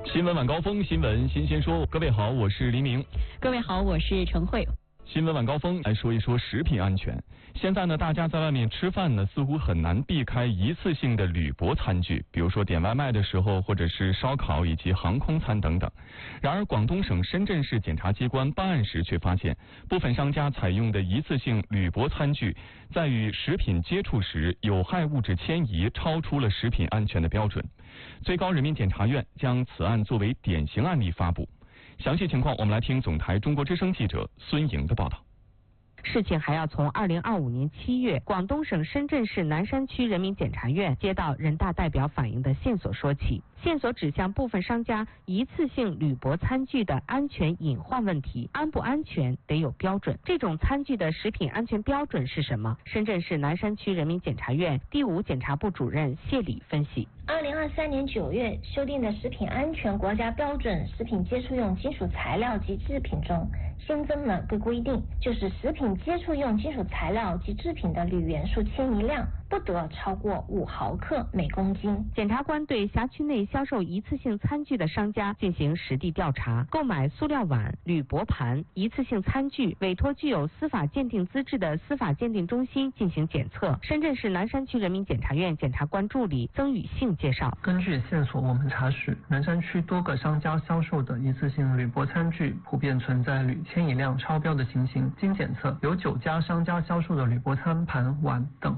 新闻晚高峰，新闻新鲜说。各位好，我是黎明。 各位好，我是陈慧。 新闻晚高峰来说一说食品安全。现在呢，大家在外面吃饭呢，似乎很难避开一次性的铝箔餐具，比如说点外卖的时候，或者是烧烤以及航空餐等等。然而，广东省深圳市检察机关办案时却发现，部分商家采用的一次性铝箔餐具，在与食品接触时，有害物质迁移超出了食品安全的标准。最高人民检察院将此案作为典型案例发布。详细情况，我们来听总台中国之声记者孙莹的报道。 事情还要从2025年7月，广东省深圳市南山区人民检察院接到人大代表反映的线索说起。线索指向部分商家一次性铝箔餐具的安全隐患问题，安不安全得有标准。这种餐具的食品安全标准是什么？深圳市南山区人民检察院第5检察部主任谢礼分析 ：2023年9月修订的食品安全国家标准食品接触用金属材料及制品中新增了个规定，就是食品接触用金属材料及制品的铝元素迁移量不得超过5毫克每公斤。 检察官对辖区内销售一次性餐具的商家进行实地调查，购买塑料碗、铝箔盘、一次性餐具，委托具有司法鉴定资质的司法鉴定中心进行检测。深圳市南山区人民检察院检察官助理曾宇信介绍， 根据线索，我们查实南山区多个商家销售的一次性铝箔餐具普遍存在铝迁移量超标的情形，经检测，有9家商家销售的铝箔餐盘、碗等